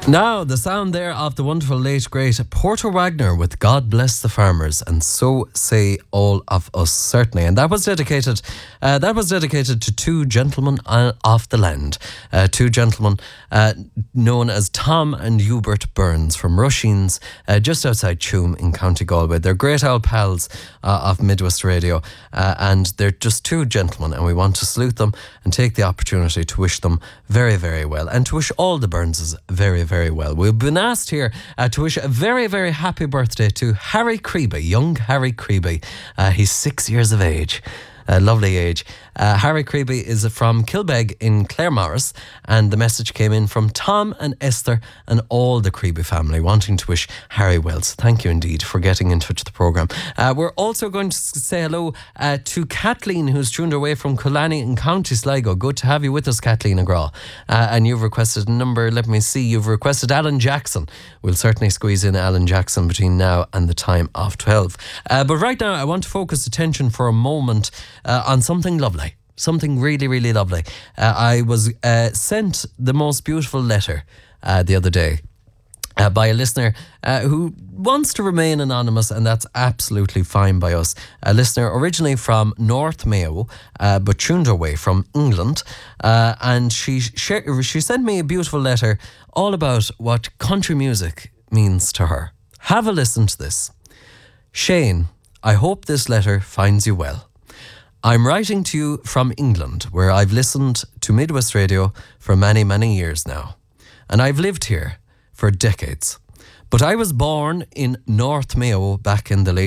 Now, the sound there of the wonderful late great Porter Wagner with God Bless the Farmers, and so say all of us, certainly. And that was dedicated to two gentlemen off the land, two gentlemen known as Tom and Hubert Burns from Rushines, just outside Tuam in County Galway. They're great old pals of Midwest Radio, and they're just two gentlemen, and we want to salute them and take the opportunity to wish them very, very well, and to wish all the Burnses very, very well. We've been asked here to wish a very, very happy birthday to Harry Creeby, young Harry Creeby. He's 6 years of age. Lovely age. Harry Creeby is from Kilbeg in Claremorris, and the message came in from Tom and Esther and all the Creeby family wanting to wish Harry well. So thank you indeed for getting in touch with the programme. We're also going to say hello to Kathleen, who's tuned away from Killarney in County Sligo. Good to have you with us, Kathleen Agraw. And you've requested a number, let me see, you've requested Alan Jackson. We'll certainly squeeze in Alan Jackson between now and the time of 12. But right now I want to focus attention for a moment on something lovely. Something really, really lovely. I was sent the most beautiful letter the other day by a listener who wants to remain anonymous, and that's absolutely fine by us. A listener originally from North Mayo, but tuned away from England, and she sent me a beautiful letter all about what country music means to her. Have a listen to this. Shane, I hope this letter finds you well. I'm writing to you from England, where I've listened to Midwest Radio for many, many years now. And I've lived here for decades. But I was born in North Mayo back in the late